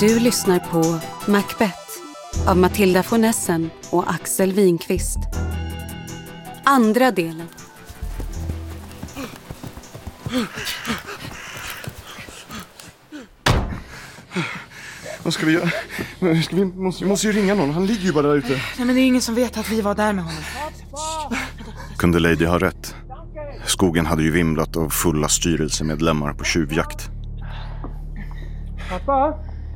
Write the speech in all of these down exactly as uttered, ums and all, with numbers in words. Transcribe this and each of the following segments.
Du lyssnar på Macbeth av Matilda von Essen och Axel Winqvist. Andra delen. Vad ska vi göra? Ska vi, måste, vi måste ju ringa någon. Han ligger ju bara där ute. Nej, men det är ingen som vet att vi var där med honom. Kunde Lady ha rätt? Skogen hade ju vimlat av fulla styrelsemedlemmar på tjuvjakt. Pappa?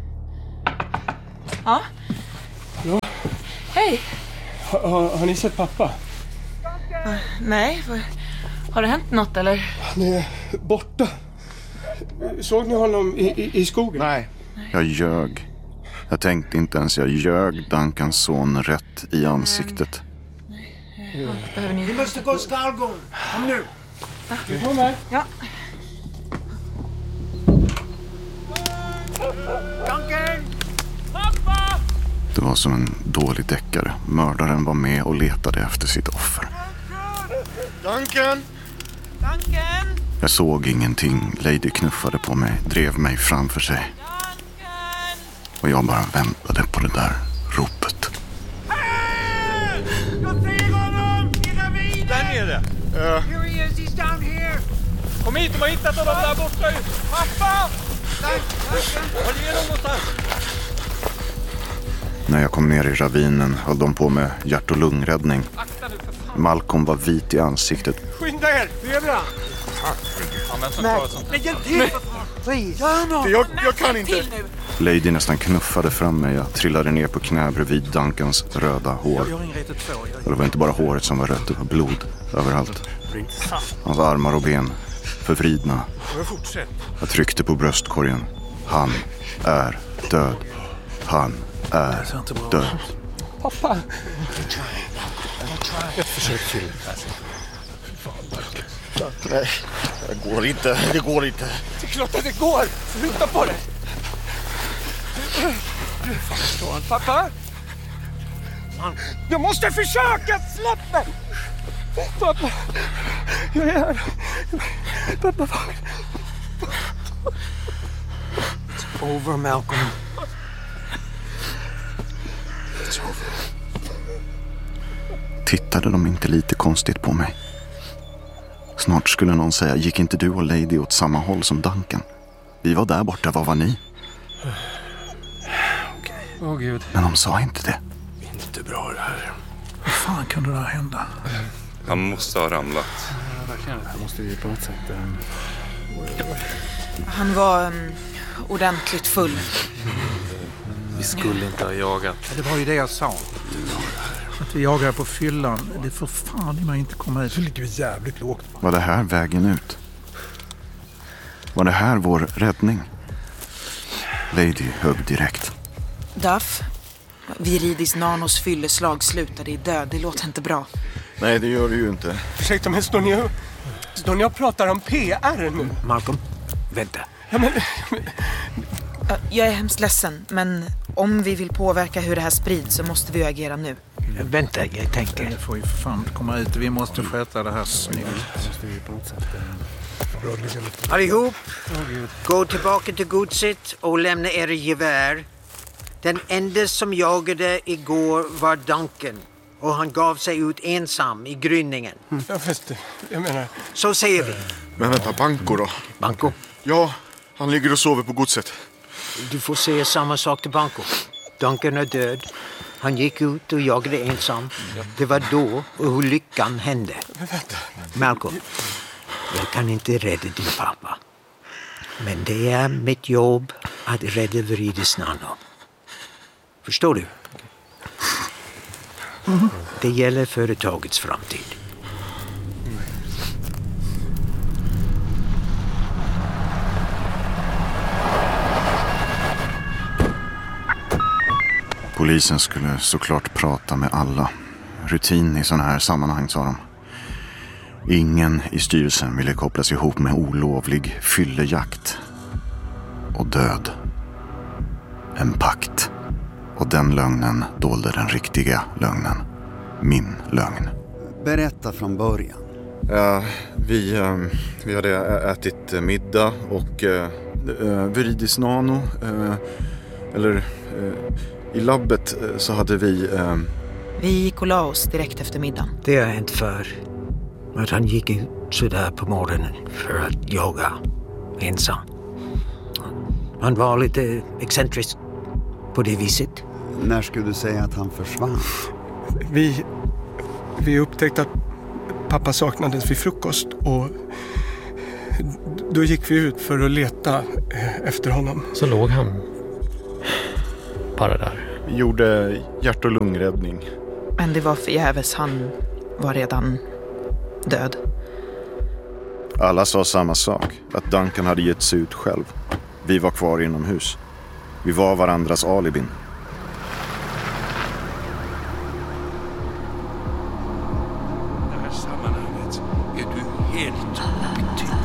Ja? Ja? Hej! Ha, ha, har ni sett pappa? Uh, nej, för, har det hänt något eller? Han är borta. Såg ni honom i, i, i skogen? Nej. Jag ljög. Jag tänkte inte ens jag ljög Duncans son rätt i ansiktet. Ja, behöver ni... Vi måste gå stallgång. Kom nu. Vi kommer. Ja. Duncan! Pappa! Det var som en dålig deckare. Mördaren var med och letade efter sitt offer. Duncan! Duncan! Jag såg ingenting. Lady knuffade på mig, drev mig framför sig. Och jag bara väntade på det där ropet. Jag ser honom! I ravinen! Där nere! Uh. Here he is, he's down here! Kom hit, de har hittat honom där borta! Pappa! Duncan! Var är de någonstans? När jag kom ner i ravinen höll de på med hjärt- och lungräddning. Akta nu för fan! Malcolm var vit i ansiktet. Skynda er! Febra! Han vem som klarar sånt. Lägg en till! Please! Gör något! Jag, jag kan inte. Lady nästan knuffade fram mig. Jag trillade ner på knä bredvid Duncans röda hår. Och det var inte bara håret som var rött, det var blod överallt. Hans armar och ben förvridna. Jag tryckte på bröstkorgen. Han är död. Han är död. Pappa! Ett försök till. Nej, det går inte. Det går inte. Det är klart att det går! Flytta på dig! Pappa? Jag måste försöka! Släpp mig! Pappa! Jag är här. Pappa, pappa. It's over, Malcolm. It's over. Tittade de inte lite konstigt på mig? Snart skulle någon säga, gick inte du och Lady åt samma håll som Duncan? Vi var där borta, vad var ni? Åh oh, Gud. Men de sa inte det. Inte bra det här. Hur fan kunde det här hända? Han måste ha ramlat. Ja, verkligen. Det måste vi på något sätt. Um... Han var um, ordentligt full. Vi skulle inte ha jagat. Det var ju det jag sa. Att vi jagade på fyllan. Det får fan i mig inte komma hit. Så ligger vi jävligt lågt. Var det här vägen ut? Var det här vår räddning? Lady högg direkt. Duff, Viridis Nanos fylleslag slutade i död. Det låter inte bra. Nej, det gör det ju inte. Ursäkta, men står ni, står ni och pratar om P R nu? Malcolm, vänta. Ja, men... Uh, jag är hemskt ledsen, men om vi vill påverka hur det här sprids så måste vi agera nu. Vänta, jag tänker. Det får ju för fan komma ut. Vi måste sköta det här snyggt. måste vi på något sätt... Allihop, gå tillbaka till godset och lämna era gevär. Den enda som jagade igår var Duncan. Och han gav sig ut ensam i gryningen. Mm. Ja, fast, jag menar... Så säger vi. Men vänta, Banco då? Banco? Ja, han ligger och sover på godset. Du får säga samma sak till Banco. Duncan är död. Han gick ut och jagade ensam. Det var då och lyckan hände. Men vänta. Malcolm, jag kan inte rädda din pappa. Men det är mitt jobb att rädda Viridis Nano. Förstår du? Mm. Det gäller företagets framtid. Polisen skulle såklart prata med alla. Rutin i sådana här sammanhang, sa de. Ingen i styrelsen ville kopplas ihop med olovlig fyllejakt. Och död. En pakt. Och den lögnen dolde den riktiga lögnen. Min lögn. Berätta från början. Ja, vi, äh, vi hade ätit middag och äh, Viridis Nano äh, Eller eh, i labbet eh, så hade vi... Eh... Vi gick och la oss direkt efter middagen. Det är inte för att han gick ut sådär på morgonen för att jaga ensam. Han var lite excentrisk på det viset. När skulle du säga att han försvann? Vi, vi upptäckte att pappa saknades vid frukost och då gick vi ut för att leta efter honom. Så låg han bara där. Vi gjorde hjärt- och lungräddning. Men det var förgäves, han var redan död. Alla sa samma sak, att Duncan hade gett sig ut själv. Vi var kvar inomhus. Vi var varandras alibin. Det här sammanhanget är du helt obetydlig.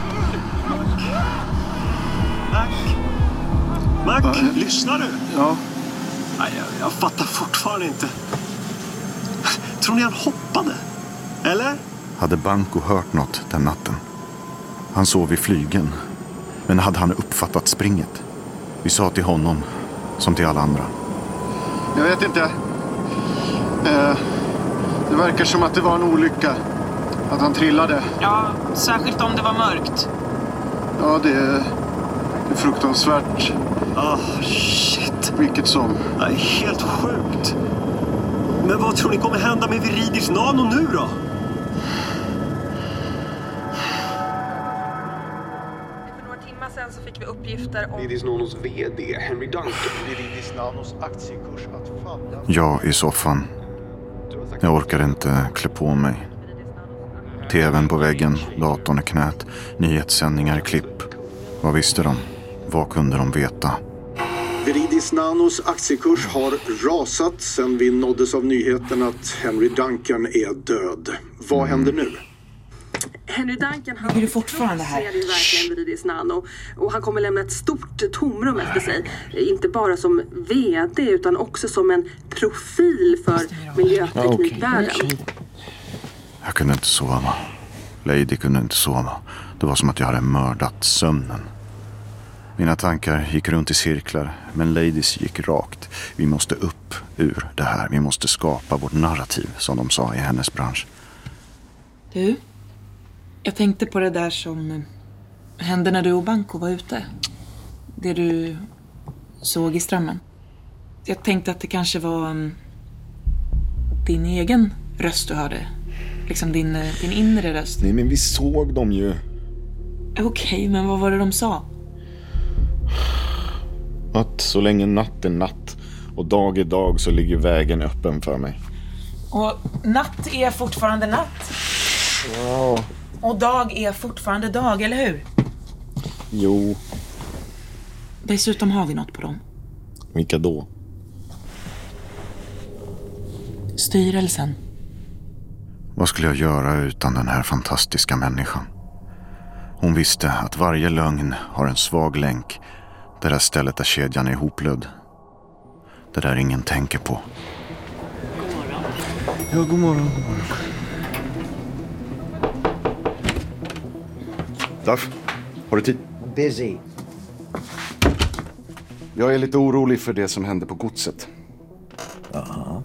Mac! Mac, Va? lyssnar du? Ja. Nej, jag, jag fattar fortfarande inte. Tror ni han hoppade? Eller? Hade Banco hört något den natten? Han sov i flygen. Men hade han uppfattat springet? Vi sa till honom, som till alla andra. Jag vet inte. Eh, det verkar som att det var en olycka. Att han trillade. Ja, särskilt om det var mörkt. Ja, det är, det är fruktansvärt. Ah, oh, shit. Vilket som. Det är helt sjukt. Men vad tror ni kommer hända med Viridis Nano nu då? Sen så fick vi uppgifter om Viridis Nanos vd Henry Duncan. Viridis Nanos aktiekurs att falla. Jag i soffan. Jag orkade inte klä på mig. Tvn på väggen, datorn i knät, nyhetssändningar, klipp. Vad visste de? Vad kunde de veta? Viridis Nanos aktiekurs har rasat sedan vi nåddes av nyheten att Henry Duncan är död. Vad mm. händer nu? Henry Duncan, han är du fortfarande här? Ser ju verkligen Viridis Nano och han kommer lämna ett stort tomrum efter sig. Inte bara som vd utan också som en profil för miljöteknikvärlden. Ja, okay. Jag kunde inte sova. Lady kunde inte sova. Det var som att jag hade mördat sömnen. Mina tankar gick runt i cirklar, men Ladies gick rakt. Vi måste upp ur det här. Vi måste skapa vårt narrativ, som de sa i hennes bransch. Du? Jag tänkte på det där som hände när du och Banco var ute. Det du såg i strömmen. Jag tänkte att det kanske var um, din egen röst du hörde. Liksom din, din inre röst. Nej, men vi såg dem ju. Okej, okay, men vad var det de sa? Att så länge natt är natt och dag är dag så ligger vägen öppen för mig. Och natt är fortfarande natt. Ja. Och dag är fortfarande dag, eller hur? Jo. Dessutom har vi något på dem. Vilka då? Styrelsen. Vad skulle jag göra utan den här fantastiska människan? Hon visste att varje lögn har en svag länk. Det där stället där kedjan är ihoplödd. Det där ingen tänker på. God morgon. Ja, god morgon, god morgon. Duff, har du tid? Busy. Jag är lite orolig för det som hände på godset. Jaha.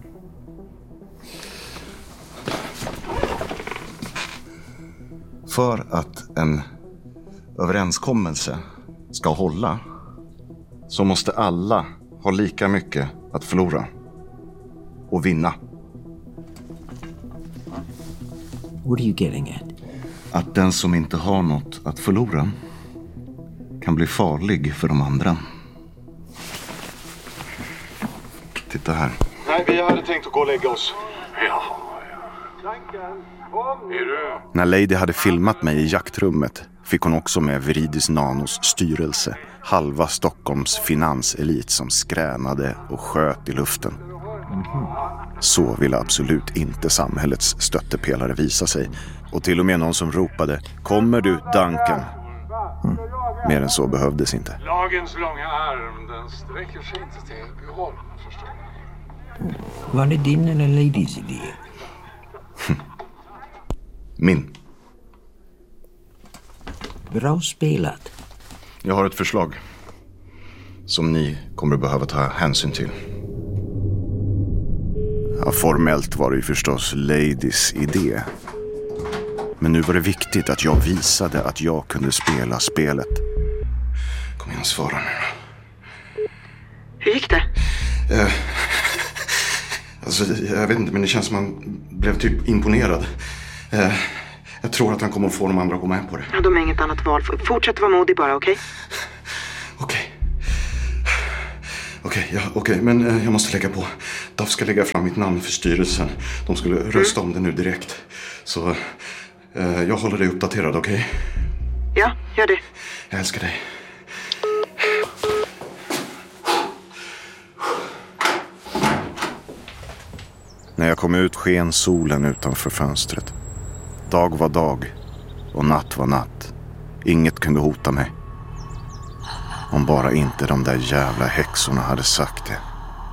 För att en överenskommelse ska hålla så måste alla ha lika mycket att förlora och vinna. What are you getting at? Att den som inte har något att förlora kan bli farlig för de andra. Titta här. Nej, vi hade tänkt att gå och lägga oss. Ja. Är du? När Lady hade filmat mig i jaktrummet fick hon också med Viridis Nanos styrelse. Halva Stockholms finanselit som skränade och sköt i luften. Så ville absolut inte samhällets stöttepelare visa sig. Och till och med någon som ropade: kommer du, Duncan? Mm. Mer än så behövdes inte. Lagens långa arm, den sträcker sig inte till behåll, förstår du? Var det din eller Ladies idé? Min. Bra spelat. Jag har ett förslag som ni kommer du behöva ta hänsyn till. Ja, formellt var det ju förstås Ladies idé. Men nu var det viktigt att jag visade att jag kunde spela spelet. Kom igen, svara nu. Hur gick det? Eh, alltså, jag vet inte, men det känns som han blev typ imponerad. Eh, jag tror att han kommer att få de andra att gå med på det. Ja, de har inget annat val. Fortsätt vara modig bara, okej? Okay? Okej. Okej, ja, okej, men eh, jag måste lägga på. Duff ska lägga fram mitt namn för styrelsen. De skulle rösta mm. om det nu direkt. Så eh, jag håller dig uppdaterad, okej? Okay? Ja, gör det. Jag älskar dig. När jag kom ut sken solen utanför fönstret. Dag var dag och natt var natt. Inget kunde hota mig. Om bara inte de där jävla häxorna hade sagt det.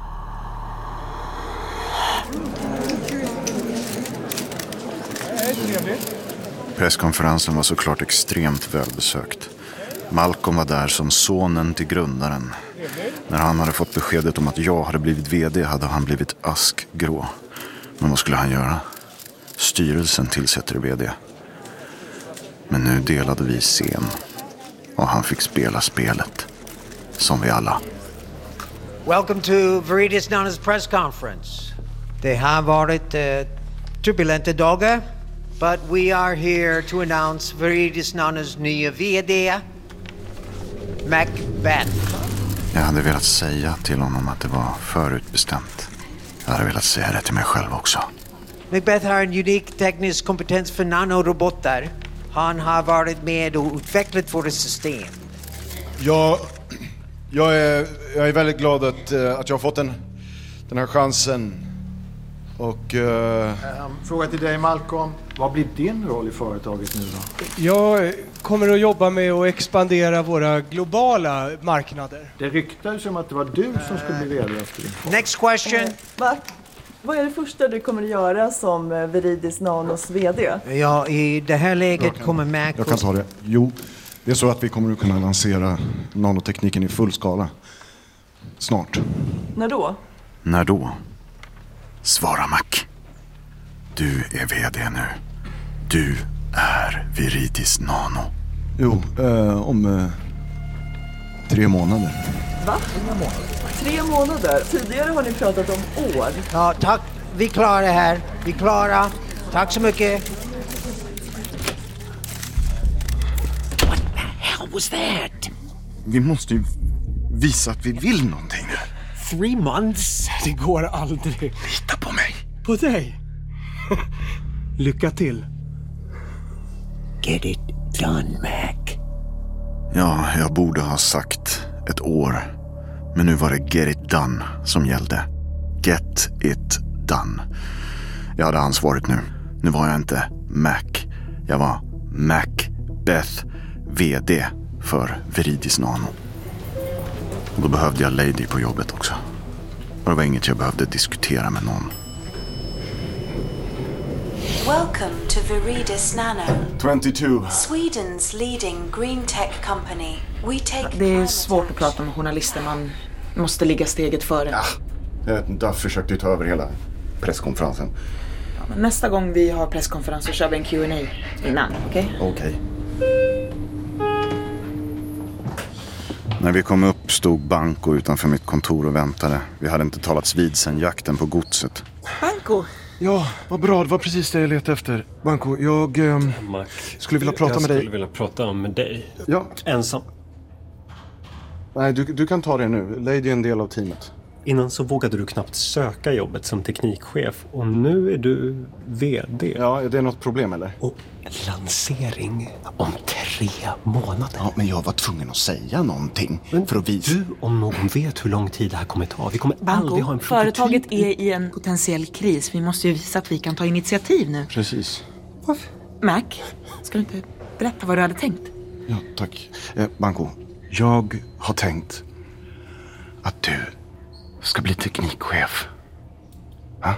Presskonferensen var såklart extremt välbesökt. Malcolm var där som sonen till grundaren. När han hade fått beskedet om att jag hade blivit vd hade han blivit askgrå. Men vad skulle han göra? Styrelsen tillsätter vd. Men nu delade vi scen. Och han fick spela spelet. Som vi alla. Welcome to Veritas Nano's press conference. Det har varit uh, turbulenta dagar. But we are here to announce Veritas Nano's nya vd, Macbeth. Jag hade velat säga till honom att det var förutbestämt. Jag hade velat säga det till mig själv också. Macbeth har en unik teknisk kompetens för nanorobotar. Han har varit med och utvecklat våra system. Ja, jag är, jag är väldigt glad att, att jag har fått den, den här chansen. Och... Uh... Fråga till dig, Malcolm. Vad blir din roll i företaget nu då? Jag kommer att jobba med att expandera våra globala marknader. Det ryktades som att det var du som skulle bli vd efter din. Next question. Va? Vad är det första du kommer att göra som Veritas Nanos vd? Ja, i det här läget kan, kommer Mac... Jag kan ta det. Jo, det är så att vi kommer att kunna lansera nanotekniken i full skala. Snart. När då? När då? Svara, Mac. Du är vd nu. Du är Veritas Nano. Jo, eh, om eh, tre månader. Va? Tre månader? Tre månader? Tidigare har ni pratat om år. Ja, tack. Vi klarar det här. Vi klarar. Tack så mycket. What the hell was that? Vi måste ju visa att vi vill någonting nu. Three months? Det går aldrig. Lita på mig. På dig? Lycka till. Get it done, Mac. Ja, jag borde ha sagt ett år. Men nu var det get it done som gällde. Get it done. Jag hade ansvaret nu. Nu var jag inte Mac. Jag var Macbeth, vd för Veritas Nano. Och då behövde jag Lady på jobbet också. Och det var inget jag behövde diskutera med någon. Welcome to Veritas Nano. tjugotvå. Sweden's leading green tech company. We take. Det är svårt att prata med journalister. Man måste ligga steget före. Ja, Duff försökte ta över hela presskonferensen. Ja, men nästa gång vi har presskonferens så kör vi en Q and A innan, okej? Okay? Okej. Okay. När vi kom upp stod Banco utanför mitt kontor och väntade. Vi hade inte talats vid sedan jakten på godset. Banco! Ja, vad bra. Det var precis det jag letade efter. Banco, jag um, Mac, skulle vilja prata jag med dig. Jag skulle vilja prata med dig. Ja. Ensam. Nej, du, du kan ta det nu. Lady är en del av teamet. Innan så vågade du knappt söka jobbet som teknikchef. Och nu är du vd. Ja, är det något problem eller? Och lansering om tre månader. Ja, men jag var tvungen att säga någonting. Men för att visa. Du om någon vet hur lång tid det här kommer ta. Vi kommer Banco, aldrig ha en prototyp. Företaget är i en potentiell kris. Vi måste ju visa att vi kan ta initiativ nu. Precis. Mac, ska du inte berätta vad du hade tänkt? Ja, tack. Eh, Banco, jag har tänkt att du ska bli teknikchef. Va?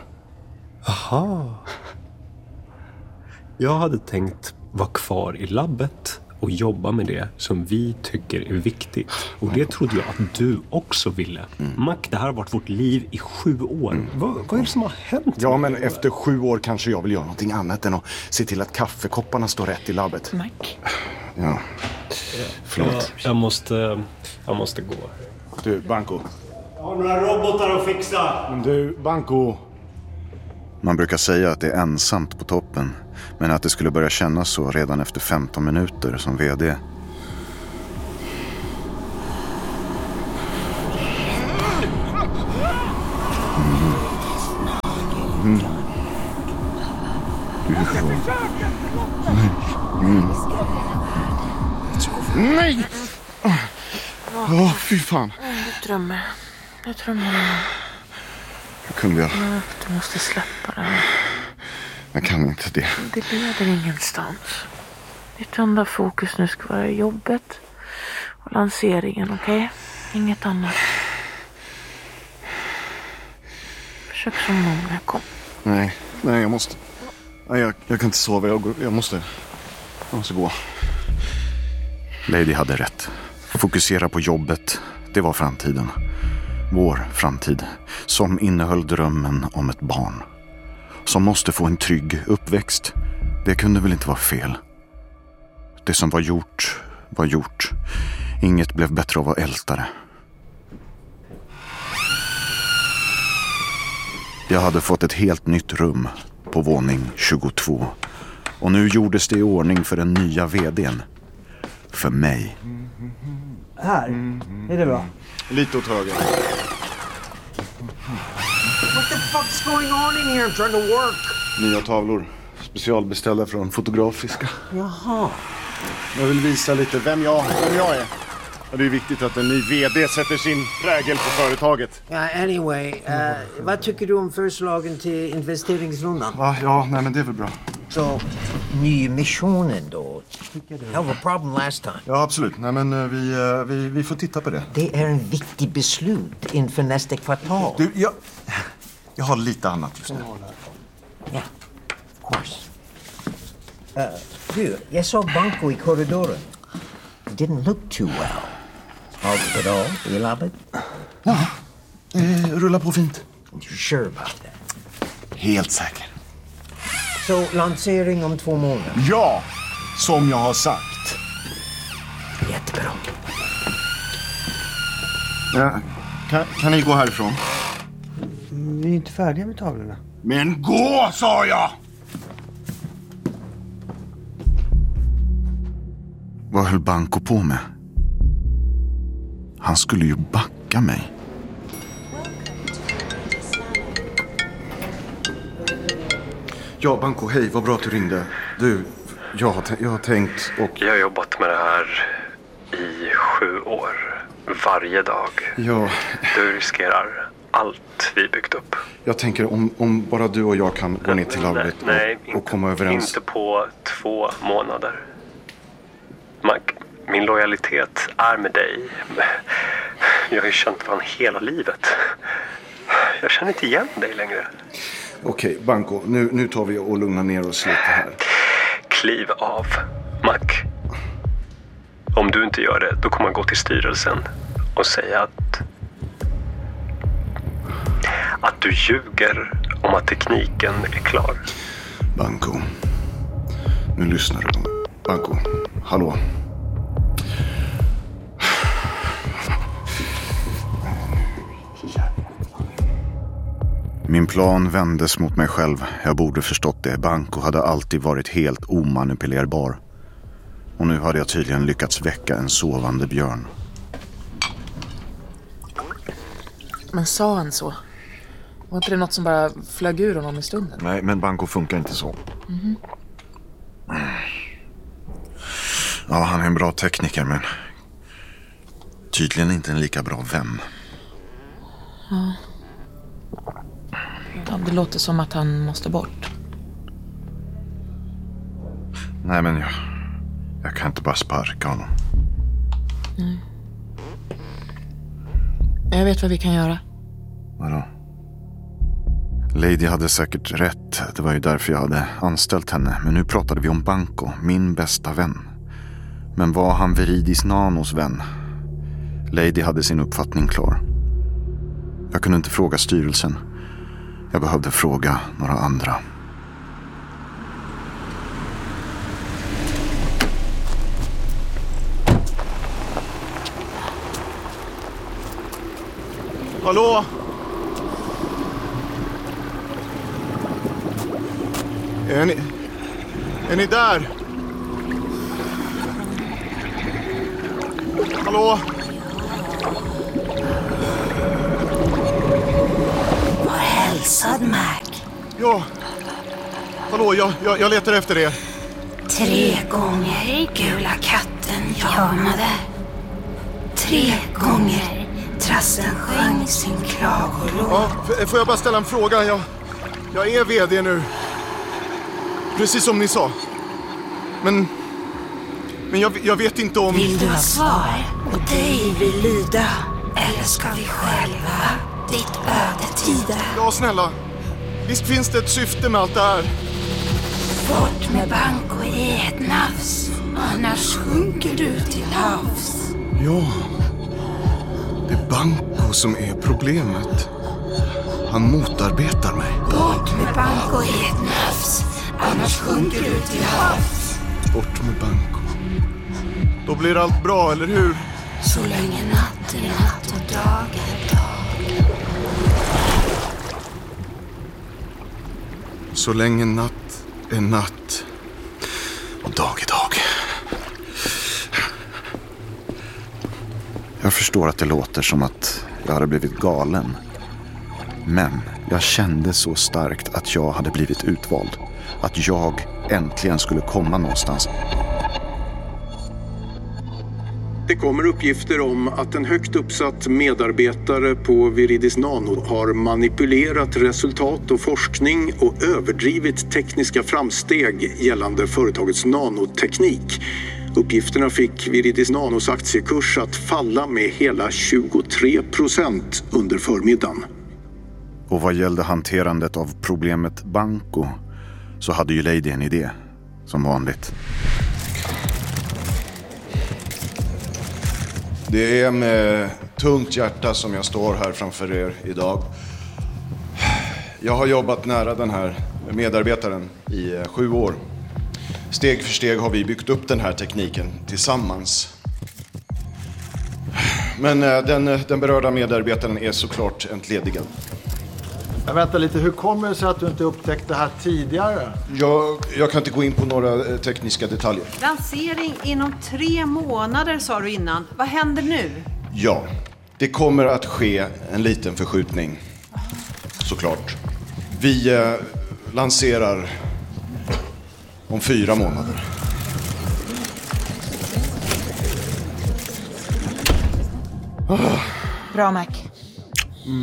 Aha. Jag hade tänkt vara kvar i labbet och jobba med det som vi tycker är viktigt. Och det trodde jag att du också ville. Mm. Mac, det här har varit vårt liv i sju år. Mm. Vad, vad är det som har hänt? Ja, men efter sju år kanske jag vill göra någonting annat än att se till att kaffekopparna står rätt i labbet. Mac. Ja, förlåt. Jag, jag, måste, jag måste gå. Du, Banco. Jag har några robotar att fixa. Men du, Banco. Man brukar säga att det är ensamt på toppen. Men att det skulle börja kännas så redan efter femton minuter som vd. Mm. Mm. Du får... Mm. Nej! Åh, oh, fy fan. Du drömmer. Jag drömmer. Hur kunde jag? Du måste släppa det. Jag kan inte det. Det leder ingenstans. Ditt enda fokus nu ska vara jobbet och lanseringen, okej? Okay? Inget annat. Försök som någon när jag kom. Nej, nej jag måste. Nej, jag, jag kan inte sova, jag, går, jag måste. Jag måste gå. Lady hade rätt. Fokusera på jobbet, det var framtiden. Vår framtid, som innehöll drömmen om ett barn. Som måste få en trygg uppväxt. Det kunde väl inte vara fel. Det som var gjort, var gjort. Inget blev bättre av att älta. Jag hade fått ett helt nytt rum på våning tjugotvå. Och nu gjordes det i ordning för den nya vdn. För mig. Här, är det bra? Lite åt höger. What the fuck's going on in here? I'm trying to work. Nya tavlor. Specialbeställda från Fotografiska. Jaha. Jag vill visa lite vem jag, vem jag är. Och det är viktigt att en ny vd sätter sin prägel på företaget. Ja, uh, anyway. Uh, vad tycker du om förslagen till investeringsrundan? Va? Ja, nej men det är väl bra. Så, nymissionen då? Have a problem last time. Ja, absolut. Nej men vi, vi, vi får titta på det. Det är en viktig beslut inför nästa kvartal. Du, jag, jag har lite annat just nu. Ja, yeah, of course. Uh, du, jag såg Banco i korridoren. It didn't look too well. Allt för all i labbet? Ja, det rullar på fint. You're sure about that? Helt säker. Så lansering om två månader? Ja, som jag har sagt. Jättebra. Ja, kan, kan ni gå härifrån? Vi är inte färdiga med tavlorna. Men gå, sa jag! Vad höll Banco på med? Han skulle ju backa mig. Ja, Banco, hej, vad bra att du ringde. Du, jag har, jag har tänkt och... Jag har jobbat med det här i sju år. Varje dag. Ja. Du riskerar allt vi byggt upp. Jag tänker om, om bara du och jag kan gå ner till labbet och, nej, och inte, komma överens. Inte på två månader. Mac, min lojalitet är med dig. Jag har ju känt varandra hela livet. Jag känner inte igen dig längre. Okej, Banco, nu, nu tar vi och lugnar ner oss lite här. Kliv av, Mac. Om du inte gör det, då kommer jag gå till styrelsen och säga att att du ljuger om att tekniken är klar. Banco, nu lyssnar du. Banco, hallå. Min plan vändes mot mig själv. Jag borde förstått det. Banco hade alltid varit helt omanipulerbar. Och nu hade jag tydligen lyckats väcka en sovande björn. Men sa han så? Var inte det något som bara flög ur honom i stunden? Nej, men Banco funkar inte så. Mm-hmm. Ja, han är en bra tekniker, men tydligen inte en lika bra vän. Ja. Ja, det låter som att han måste bort. Nej, men jag, jag kan inte bara sparka honom. Nej. Jag vet vad vi kan göra. Vadå? Lady hade säkert rätt. Det var ju därför jag hade anställt henne. Men nu pratade vi om Banco, min bästa vän. Men var han Viridis Nanos vän? Lady hade sin uppfattning klar. Jag kunde inte fråga styrelsen. Jag behövde fråga några andra. Hallå? Är ni... Är ni där? Hallå? Var hälsad, Mac. Ja. Hallå, jag, jag, jag letar efter er. Tre gånger gula katten jamade. Tre gånger trassen sjöng sin klagolåt. Ja, f- får jag bara ställa en fråga? Jag, jag är vd nu. Precis som ni sa. Men... Men jag, jag vet inte om... Vill du ha svar och dig vill lyda? Eller ska vi själva ditt öde tida? Ja, snälla. Visst finns det ett syfte med allt det här? Bort med Banco i ett nafs. Annars sjunker du till havs. Ja. Det är Banco som är problemet. Han motarbetar mig. Bort med Banco i ett nafs. Annars sjunker du till havs. Bort med Banco. Då blir allt bra, eller hur? Så länge natt är natt och dag är dag. Så länge natt är natt och dag är dag. Jag förstår att det låter som att jag hade blivit galen. Men jag kände så starkt att jag hade blivit utvald. Att jag äntligen skulle komma någonstans. Det kommer uppgifter om att en högt uppsatt medarbetare på Viridis Nano har manipulerat resultat och forskning och överdrivit tekniska framsteg gällande företagets nanoteknik. Uppgifterna fick Viridis Nanos aktiekurs att falla med hela tjugotre procent under förmiddagen. Och vad gällde hanterandet av problemet Banco så hade ju Lady en idé, som vanligt. Det är med tungt hjärta som jag står här framför er idag. Jag har jobbat nära den här medarbetaren i sju år. Steg för steg har vi byggt upp den här tekniken tillsammans. Men den, den berörda medarbetaren är såklart entledigad. Jag väntar lite, hur kommer det sig att du inte upptäckte det här tidigare? Jag, jag kan inte gå in på några tekniska detaljer. Lansering inom tre månader sa du innan. Vad händer nu? Ja, det kommer att ske en liten förskjutning. Såklart. Vi eh, lanserar om fyra månader. Oh. Bra, Mac. Mm.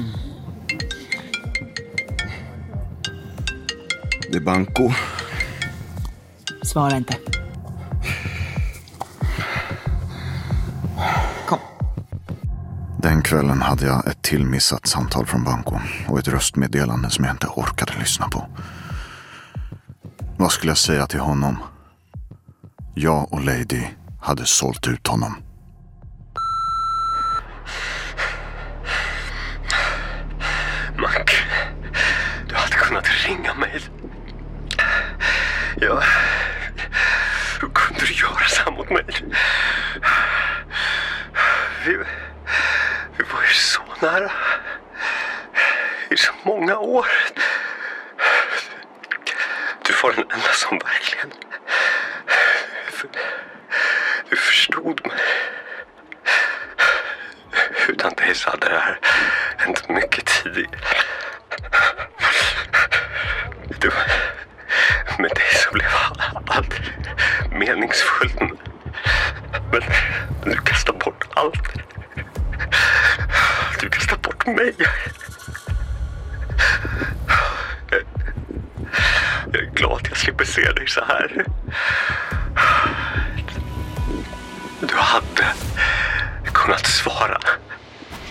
Det är Banco. Svara inte. Kom. Den kvällen hade jag ett tillmissat samtal från Banco och ett röstmeddelande som jag inte orkade lyssna på. Vad skulle jag säga till honom? Jag och Lady hade sålt ut honom. Mac, du hade kunnat ringa mig. Ja, hur kunde du göra så här mot mig? Vi, vi var ju så nära i så många år. Du var den enda som verkligen du förstod mig. Utan dig så hade det här hänt mycket tidigare. Du, med dig så blev allt meningsfullt. Men, men du kastar bort allt. Du kastar bort mig. Jag, jag är glad att jag slipper se dig så här. Du hade kunnat svara.